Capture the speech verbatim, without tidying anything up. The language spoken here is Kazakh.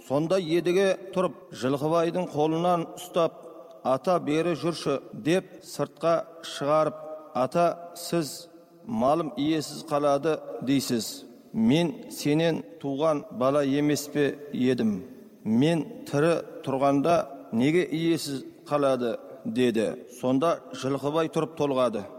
Сонда едіге тұрып, Жылқыбайдың қолынан ұстап, ата бері жүрші деп сыртқа шығарып, ата сіз малым иесіз қалады дейсіз. Мен сенен туған бала емес пе едім. Мен тірі тұрғанда неге иесіз қалады деді. Сонда Жылқыбай тұрып толғады.